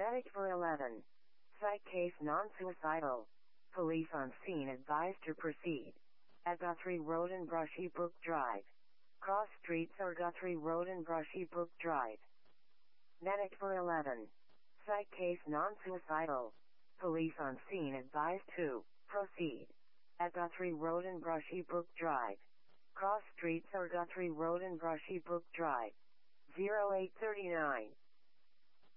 Medic for 11. Site case non-suicidal. Police on scene advised to proceed. At Guthrie Road and Brushy Brook Drive. Cross streets or Guthrie Road and Brushy Brook Drive. Medic for 11. Site case non-suicidal. Police on scene advised to proceed. At Guthrie Road and Brushy Brook Drive. Cross streets or Guthrie Road and Brushy Brook Drive. 0839.